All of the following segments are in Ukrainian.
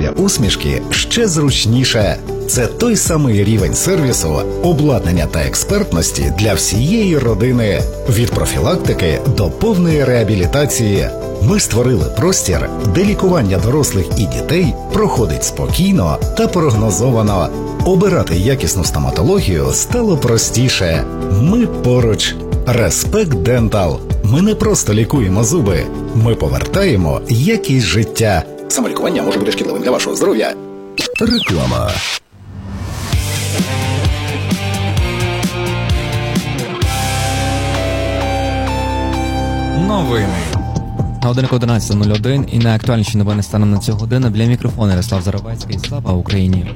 здоров'я усмішки ще зручніше. Це той самий рівень сервісу, обладнання та експертності для всієї родини. Від профілактики до повної реабілітації. Ми створили простір, де лікування дорослих і дітей проходить спокійно та прогнозовано. Обирати якісну стоматологію стало простіше. Ми поруч. Респект Дентал. Ми не просто лікуємо зуби. Ми повертаємо якість життя. Самолікування може бути шкідливим для вашого здоров'я. Реклама. Новини. На годинку 11:01 і найактуальніші новини станом на цю годину. Біля мікрофону Ярослав Заровецький. Слава Україні!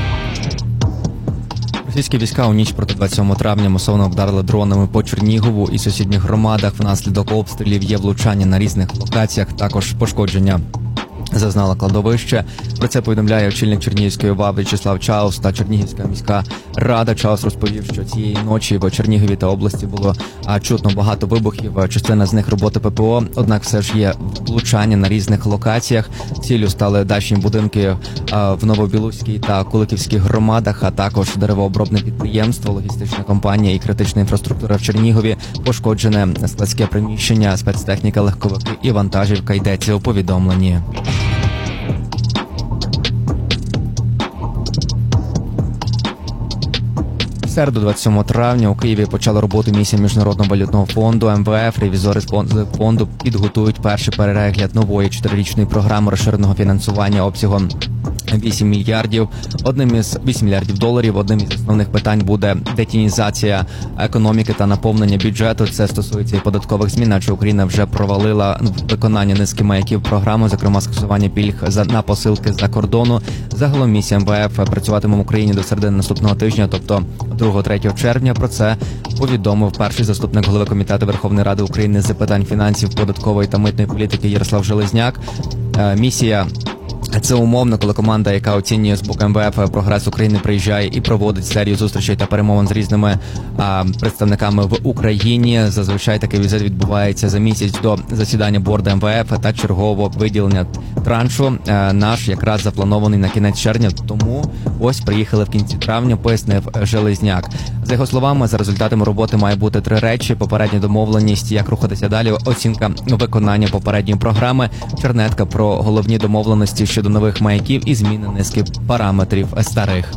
Російські війська у ніч проти 27 травня масово вдарили дронами по Чернігову і сусідніх громадах. Внаслідок обстрілів є влучання на різних локаціях, також пошкодження зазнала кладовище. Про це повідомляє очільник Чернігівської ОВА В'ячеслав Чаус та Чернігівська міська рада. Чаус розповів, що цієї ночі в Чернігові та області було чутно багато вибухів, частина з них роботи ППО, однак все ж є влучання на різних локаціях. Ціллю стали дачні будинки в Новобілуській та Куликівських громадах, а також деревообробне підприємство, логістична компанія і критична інфраструктура в Чернігові. Пошкоджене складське приміщення, спецтехніка, легковики і вантажівка, йдеться у повідомленні. В середу 27 травня у Києві почала роботу місія Міжнародного валютного фонду МВФ. Ревізори з фонду підготують перший перегляд нової 4-річної програми розширеного фінансування обсягом 8 мільярдів доларів. Одним із основних питань буде детінізація економіки та наповнення бюджету. Це стосується і податкових змін, адже Україна вже провалила виконання низки маяків програми, зокрема скасування пільг на посилки з-за кордону. Загалом місія МВФ працюватиме в Україні до середини наступного тижня, тобто 2-3 червня. Про це повідомив перший заступник голови Комітету Верховної Ради України з питань фінансів, податкової та митної політики Ярослав Железняк. Місія це умовно, коли команда, яка оцінює з боку МВФ прогрес України, приїжджає і проводить серію зустрічей та перемовин з різними представниками в Україні. Зазвичай такий візит відбувається за місяць до засідання борду МВФ та чергового виділення траншу. Наш якраз запланований на кінець червня, тому ось приїхали в кінці травня, пояснив Железняк. За його словами, за результатами роботи має бути 3 речі: попередня домовленість, як рухатися далі, оцінка виконання попередньої програми, чернетка про головні домовленості щодо нових маяків і зміни низки параметрів старих.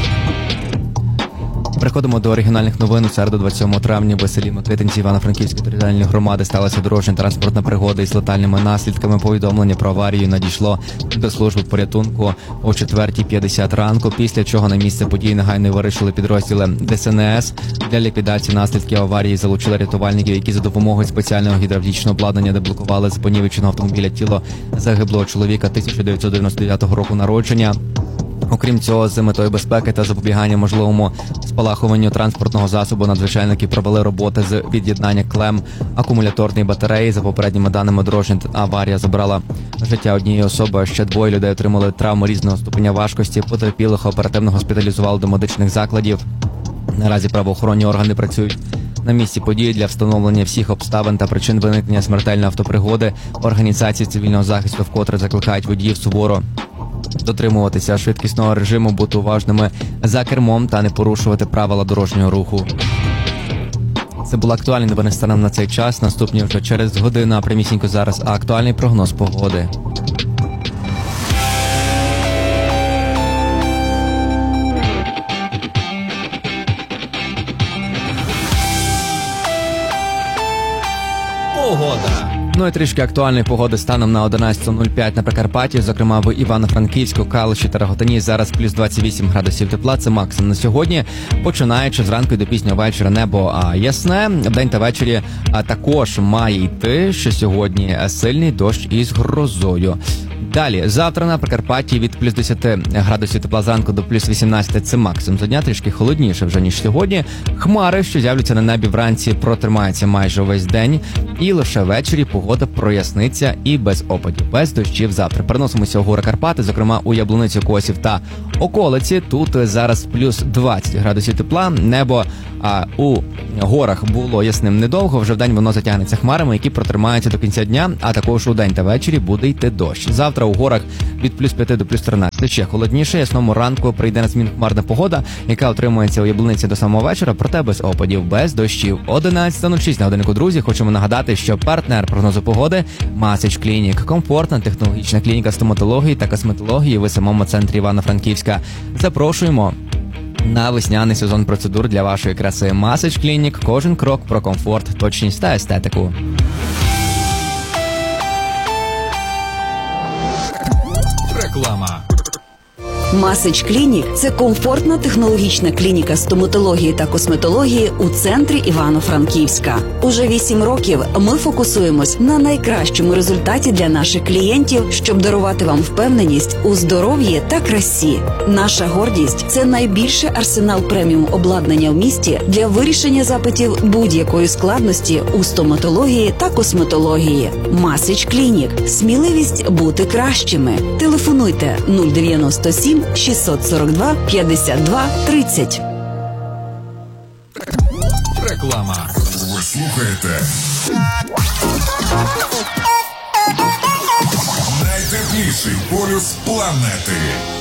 Переходимо до оригінальних новин. У середу 27 травня в селі Микитинці Івано-Франківської територіальної громади сталася дорожньо-транспортна пригода із летальними наслідками. Повідомлення про аварію надійшло до служби порятунку о 4:50 ранку, після чого на місце події негайно вирішили підрозділи ДСНС. Для ліквідації наслідків аварії залучили рятувальників, які за допомогою спеціального гідравлічного обладнання деблокували з понівеченого автомобіля тіло загиблого чоловіка 1999 року народження. Окрім цього, з метою безпеки та запобігання можливому спалахуванню транспортного засобу надзвичайники провели роботи з від'єднання клем акумуляторної батареї. За попередніми даними, дорожня аварія забрала життя однієї особи, а ще 2 людей отримали травми різного ступеня важкості. Потерпілих оперативно госпіталізували до медичних закладів. Наразі правоохоронні органи працюють на місці події для встановлення всіх обставин та причин виникнення смертельної автопригоди. Організації цивільного захисту вкотре закликають водіїв суворо дотримуватися швидкісного режиму, бути уважними за кермом та не порушувати правила дорожнього руху. Це були актуальні новини станом на цей час. Наступні вже через годину, а прямісінько зараз актуальний прогноз погоди. Погода. Ну і трішки актуальної погоди станом на 11:05 на Прикарпатті, зокрема в Івано-Франківську, Калуші та Роготині. Зараз плюс 28 градусів тепла, це максимум на сьогодні. Починаючи зранку до пізнього вечора небо ясне. Вдень та ввечері також має йти, що сьогодні сильний дощ із грозою. Далі, завтра на Прикарпатті від плюс 10 градусів тепла зранку до плюс 18 – це максимум за дня, трішки холодніше вже, ніж сьогодні. Хмари, що з'являться на небі вранці, протримаються майже увесь день. І лише ввечері погода проясниться і без опадів, без дощів завтра. Переносимося у гори Карпати, зокрема у Яблуницю, Косів та околиці. Тут зараз плюс 20 градусів тепла. Небо у горах було ясним недовго, вже вдень воно затягнеться хмарами, які протримаються до кінця дня, а також у день та ввечері буде йти дощ. Завтра у горах від плюс 5 до плюс 13 Стече холодніше, ясному ранку прийде на зміну хмарна погода, яка отримується у Яблуниці до самого вечора, проте без опадів, без дощів. 11:06 на годиннику, друзі. Хочемо нагадати, що партнер прогнозу погоди – Message Clinic. Комфортна технологічна клініка стоматології та косметології в самому центрі Івано-Франківська. Запрошуємо на весняний сезон процедур для вашої краси. Message Clinic. Кожен крок про комфорт, точність та естетику. Реклама. Message Clinic – це комфортна технологічна клініка стоматології та косметології у центрі Івано-Франківська. Уже 8 років ми фокусуємось на найкращому результаті для наших клієнтів, щоб дарувати вам впевненість у здоров'ї та красі. Наша гордість – це найбільший арсенал преміум обладнання в місті для вирішення запитів будь-якої складності у стоматології та косметології. Message Clinic – сміливість бути кращими. Телефонуйте 097 642 52 30. Реклама. Ви слухаєте найтепліший полюс планети.